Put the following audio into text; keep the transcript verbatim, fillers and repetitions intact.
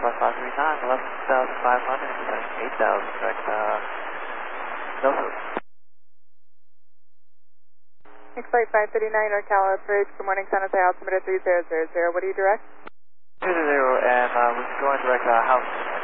five five three nine, eleven thousand five hundred, eight thousand, direct, uh, Milford. X-Flight five thirty-nine, Ocala Bridge, good morning, San Jose, altimeter three zero zero zero, what do you direct? two zero zero, and uh, we're going direct uh, house.